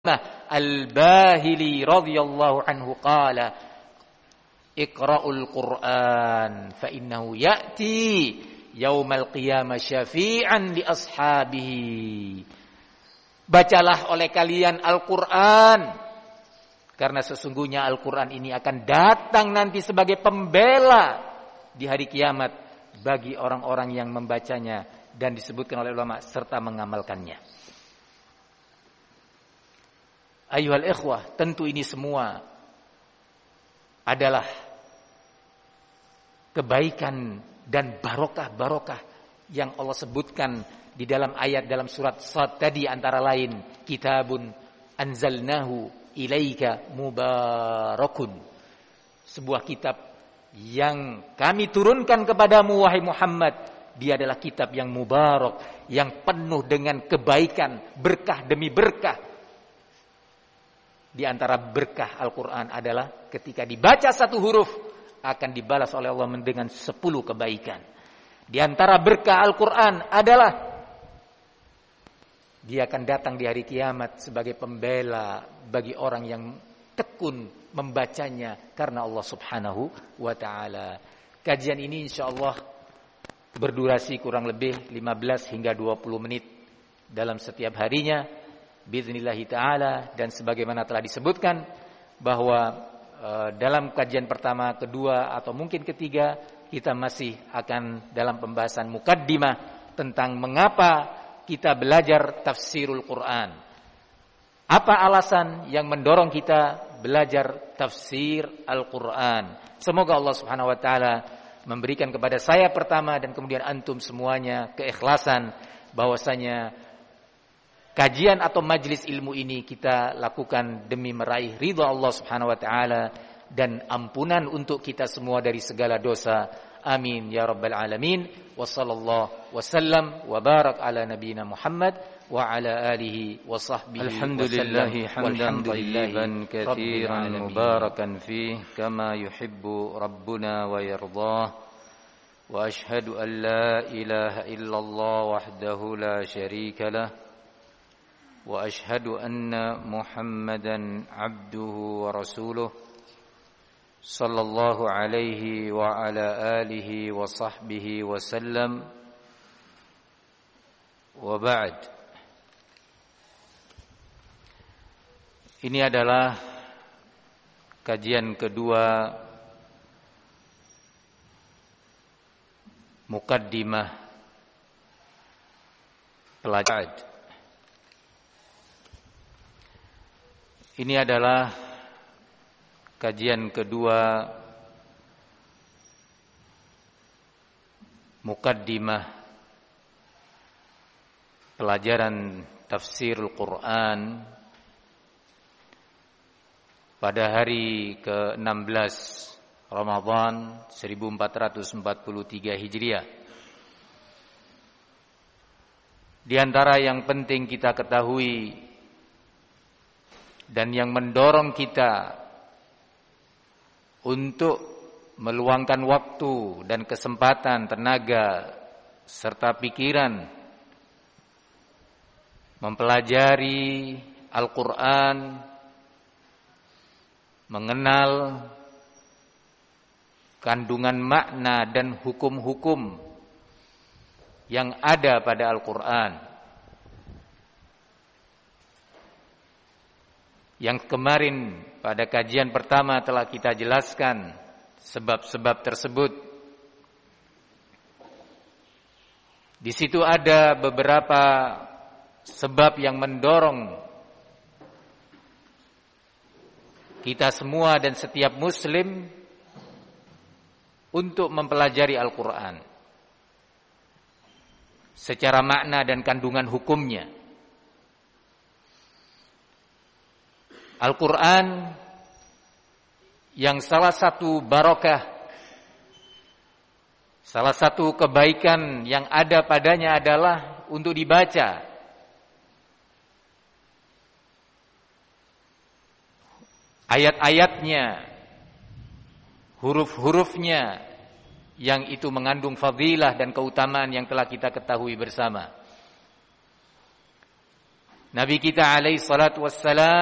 Al-Bahili radhiyallahu anhu qala Iqra'ul Qur'an fa innahu ya'ti yaumal qiyamah syafi'an li ashabihi. Bacalah oleh kalian Al-Qur'an karena sesungguhnya Al-Qur'an ini akan datang nanti sebagai pembela di hari kiamat bagi orang-orang yang membacanya dan disebutkan oleh ulama serta mengamalkannya. Ayyuhal ikhwah, tentu ini semua adalah kebaikan dan barokah-barokah yang Allah sebutkan di dalam ayat dalam surat Shad tadi, antara lain kitabun anzalnahu ilaika mubarakun, sebuah kitab yang kami turunkan kepadamu wahai Muhammad. Dia adalah kitab yang mubarak, yang penuh dengan kebaikan, berkah demi berkah. Di antara berkah Al-Quran adalah ketika dibaca satu huruf akan dibalas oleh Allah dengan 10 kebaikan. Di antara berkah Al-Quran adalah dia akan datang di hari kiamat sebagai pembela bagi orang yang tekun membacanya karena Allah Subhanahu wa ta'ala. Kajian ini insyaallah berdurasi kurang lebih 15 hingga 20 menit dalam setiap harinya biiznillahi ta'ala, dan sebagaimana telah disebutkan bahwa dalam kajian pertama, kedua atau mungkin ketiga kita masih akan dalam pembahasan mukaddimah tentang mengapa kita belajar tafsirul Quran. Apa alasan yang mendorong kita belajar tafsir Al-Quran? Semoga Allah Subhanahu wa taala memberikan kepada saya pertama dan kemudian antum semuanya keikhlasan bahwasanya kajian atau majlis ilmu ini kita lakukan demi meraih ridha Allah Subhanahu wa taala dan ampunan untuk kita semua dari segala dosa. Amin ya rabbal alamin. Wa sallallahu wasallam wa barak ala nabiyyina Muhammad wa ala alihi wa sahbihi. Alhamdulillahi hamdan tayyiban katsiran mubarakan fihi kama yuhibbu rabbuna wa yardah. Wa ashhadu an la ilaha illallah wahdahu la syarika lah. وأشهد أن محمدا عبده ورسوله صلى الله عليه وعلى آله وصحبه وسلم وبعد. Ini adalah kajian kedua mukaddimah pelajaran. Ini adalah kajian kedua mukaddimah pelajaran tafsirul Quran pada hari ke-16 Ramadan 1443 Hijriah. Di antara yang penting kita ketahui dan yang mendorong kita untuk meluangkan waktu dan kesempatan, tenaga, serta pikiran mempelajari Al-Quran, mengenal kandungan makna dan hukum-hukum yang ada pada Al-Quran. Yang kemarin pada kajian pertama telah kita jelaskan sebab-sebab tersebut. Di situ ada beberapa sebab yang mendorong kita semua dan setiap muslim untuk mempelajari Al-Quran secara makna dan kandungan hukumnya. Al-Quran yang salah satu barokah, salah satu kebaikan yang ada padanya adalah untuk dibaca. Ayat-ayatnya, huruf-hurufnya yang itu mengandung fadilah dan keutamaan yang telah kita ketahui bersama. Nabi kita alaihi salatu wassalam